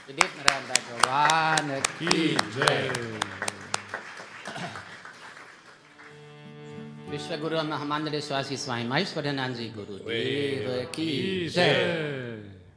विदित नारायण भगवान की जय। विश्व गुरु महामान्य स्वासी स्वामी महेश्वरानंद जी गुरुदेव की जय।